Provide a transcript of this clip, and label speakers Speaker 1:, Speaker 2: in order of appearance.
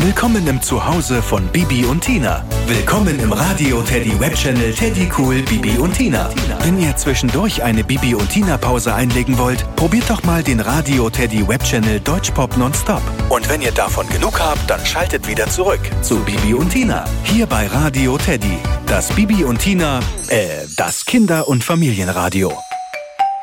Speaker 1: Willkommen im Zuhause von Bibi und Tina. Willkommen im Radio Teddy Webchannel Teddy Cool Bibi und Tina. Wenn ihr zwischendurch eine Bibi und Tina Pause einlegen wollt, probiert doch mal den Radio Teddy Webchannel Deutschpop nonstop. Und wenn ihr davon genug habt, dann schaltet wieder zurück zu Bibi und Tina. Hier bei Radio Teddy. Das Bibi und Tina, das Kinder- und Familienradio.